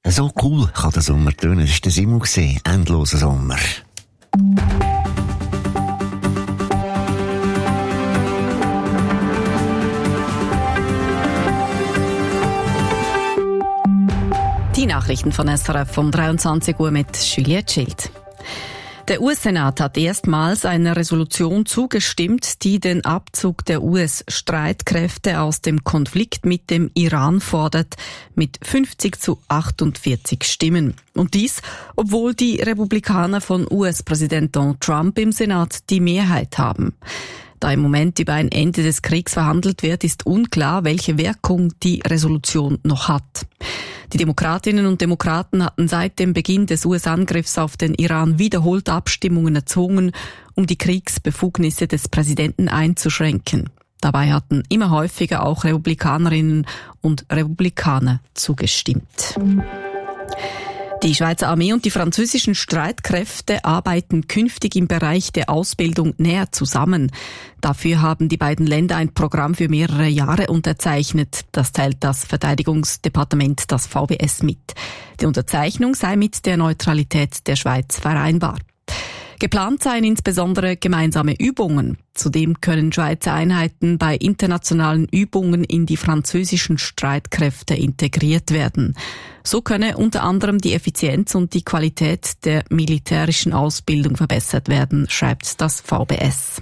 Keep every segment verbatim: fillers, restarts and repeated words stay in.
So cool kann der Sommer tönen. Das war der Simon, endloser Sommer. Die Nachrichten von S R F um dreiundzwanzig Uhr mit Juliette Schild. Der U S-Senat hat erstmals einer Resolution zugestimmt, die den Abzug der U S-Streitkräfte aus dem Konflikt mit dem Iran fordert, mit fünfzig zu achtundvierzig Stimmen. Und dies, obwohl die Republikaner von U S-Präsident Donald Trump im Senat die Mehrheit haben. Da im Moment über ein Ende des Kriegs verhandelt wird, ist unklar, welche Wirkung die Resolution noch hat. Die Demokratinnen und Demokraten hatten seit dem Beginn des U S-Angriffs auf den Iran wiederholt Abstimmungen erzwungen, um die Kriegsbefugnisse des Präsidenten einzuschränken. Dabei hatten immer häufiger auch Republikanerinnen und Republikaner zugestimmt. Die Schweizer Armee und die französischen Streitkräfte arbeiten künftig im Bereich der Ausbildung näher zusammen. Dafür haben die beiden Länder ein Programm für mehrere Jahre unterzeichnet. Das teilt das Verteidigungsdepartement, das V B S, mit. Die Unterzeichnung sei mit der Neutralität der Schweiz vereinbar. Geplant seien insbesondere gemeinsame Übungen. Zudem können Schweizer Einheiten bei internationalen Übungen in die französischen Streitkräfte integriert werden. So könne unter anderem die Effizienz und die Qualität der militärischen Ausbildung verbessert werden, schreibt das V B S.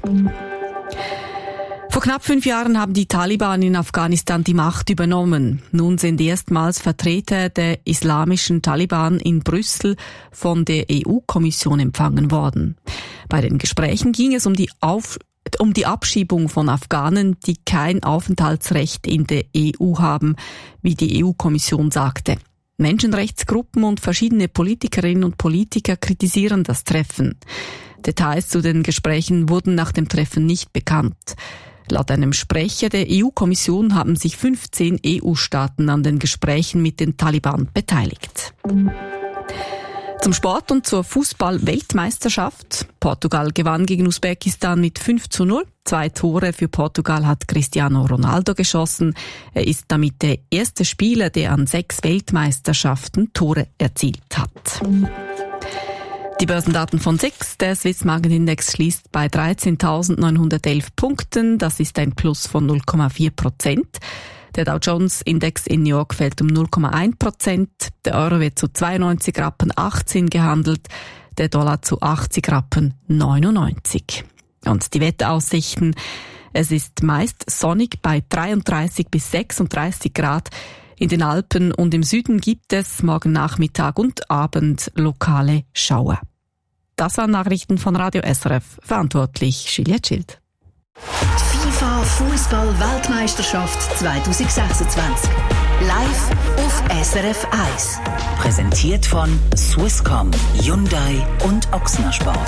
Vor knapp fünf Jahren haben die Taliban in Afghanistan die Macht übernommen. Nun sind erstmals Vertreter der islamischen Taliban in Brüssel von der E U-Kommission empfangen worden. Bei den Gesprächen ging es um die Auf um die Abschiebung von Afghanen, die kein Aufenthaltsrecht in der E U haben, wie die E U-Kommission sagte. Menschenrechtsgruppen und verschiedene Politikerinnen und Politiker kritisieren das Treffen. Details zu den Gesprächen wurden nach dem Treffen nicht bekannt. Laut einem Sprecher der E U-Kommission haben sich fünfzehn E U-Staaten an den Gesprächen mit den Taliban beteiligt. Zum Sport und zur Fußball-Weltmeisterschaft. Portugal gewann gegen Usbekistan mit fünf zu null. Zwei Tore für Portugal hat Cristiano Ronaldo geschossen. Er ist damit der erste Spieler, der an sechs Weltmeisterschaften Tore erzielt hat. Die Börsendaten von S I X. Der Swiss Market Index schließt bei dreizehntausendneunhundertelf Punkten. Das ist ein Plus von null Komma vier Prozent. Der Dow Jones Index in New York fällt um null Komma eins Prozent. Der Euro wird zu zweiundneunzig Rappen achtzehn gehandelt. Der Dollar zu achtzig Rappen neunundneunzig. Und die Wetteraussichten. Es ist meist sonnig bei dreiunddreißig bis sechsunddreißig Grad. In den Alpen und im Süden gibt es morgen Nachmittag und Abend lokale Schauer. Das waren Nachrichten von Radio S R F. Verantwortlich Juliette Schild. Die FIFA Fußball-Weltmeisterschaft zwanzig sechsundzwanzig. Live auf S R F eins. Präsentiert von Swisscom, Hyundai und Ochsner Sport.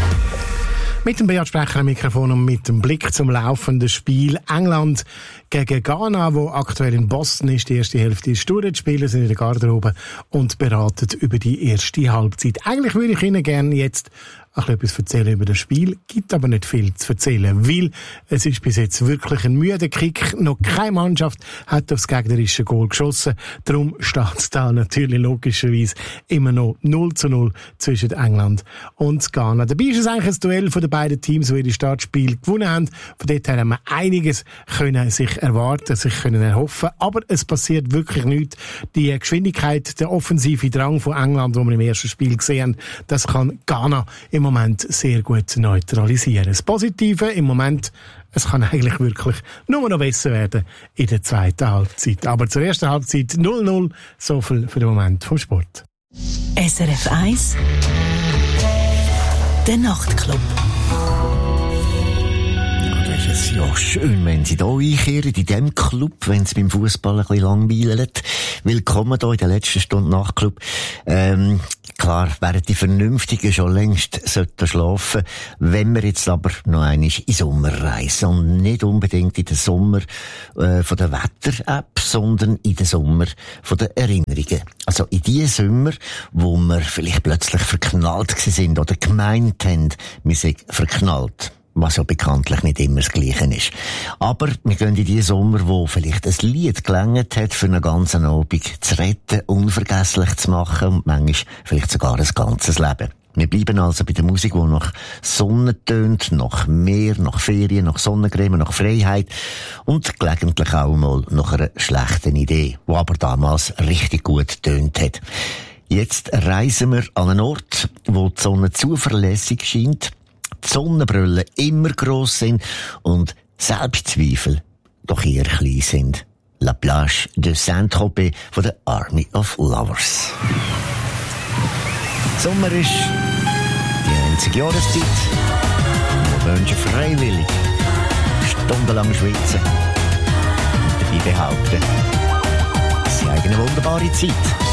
Mit dem Beat Sprecher am Mikrofon und mit dem Blick zum laufenden Spiel England gegen Ghana, wo aktuell in Boston ist. Die erste Hälfte ist durch. Die Spieler sind in der Garderobe und beraten über die erste Halbzeit. Eigentlich würde ich Ihnen gerne jetzt ein bisschen etwas erzählen über das Spiel. Gibt aber nicht viel zu erzählen, weil es ist bis jetzt wirklich ein müder Kick. Noch keine Mannschaft hat aufs gegnerische Goal geschossen. Darum steht es da natürlich logischerweise immer noch null zu null zwischen England und Ghana. Dabei ist es eigentlich ein Duell von den beiden Teams, die ihre Startspiel gewonnen haben. Von dort her haben wir einiges können sich erwarten, sich können erhoffen. Aber es passiert wirklich nichts. Die Geschwindigkeit, der offensive Drang von England, den wir im ersten Spiel gesehen haben, das kann Ghana im Moment sehr gut neutralisieren. Das Positive im Moment, es kann eigentlich wirklich nur noch besser werden in der zweiten Halbzeit. Aber zur ersten Halbzeit null null, so viel für den Moment vom Sport. S R F eins, der Nachtclub. Es ist ja schön, wenn Sie hier einkehren, in diesem Club, wenn es beim Fußball ein bisschen langweilt. Willkommen hier in der letzten Stunde Nachtclub. Ähm, klar, während die Vernünftigen schon längst sollten schlafen, wenn wir jetzt aber noch einmal in den Sommer reisen. Und nicht unbedingt in den Sommer äh, von der Wetter-App, sondern in den Sommer von der Erinnerungen. Also in die Sommer, wo wir vielleicht plötzlich verknallt sind oder gemeint haben, wir sind verknallt. was ja bekanntlich nicht immer das Gleiche ist. Aber wir gehen in die Sommer, wo vielleicht ein Lied gelangt hat, für einen ganzen Abend zu retten, unvergesslich zu machen und manchmal vielleicht sogar ein ganzes Leben. Wir bleiben also bei der Musik, die nach Sonne tönt, nach Meer, nach Ferien, nach Sonnencreme, nach Freiheit und gelegentlich auch mal nach einer schlechten Idee, die aber damals richtig gut tönt hat. Jetzt reisen wir an einen Ort, wo die Sonne zuverlässig scheint, die Sonnenbrillen immer gross sind und Selbstzweifel doch eher klein sind. La Plage de Saint-Tropez von der Army of Lovers. Sommer ist die einzige Jahreszeit, wo Menschen freiwillig stundenlang schwitzen und dabei behaupten, sie haben eine wunderbare Zeit.